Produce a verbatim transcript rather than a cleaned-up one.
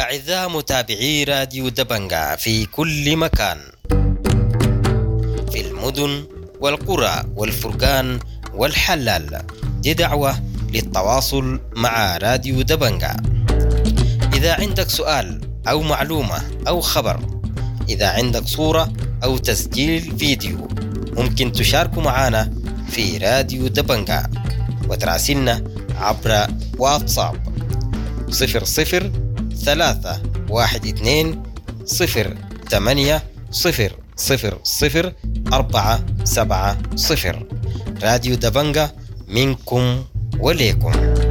أعزائي متابعي راديو دبنجا في كل مكان، في المدن والقرى والفرقان والحلال، دي دعوة للتواصل مع راديو دبنجا. إذا عندك سؤال أو معلومة أو خبر، إذا عندك صورة أو تسجيل فيديو، ممكن تشاركوا معنا في راديو دبنجا وتراسلنا عبر واتساب صفر صفر ثلاثة واحد اثنين صفر ثمانية صفر صفر صفر أربعة سبعة صفر. راديو دبنجا منكم وليكم.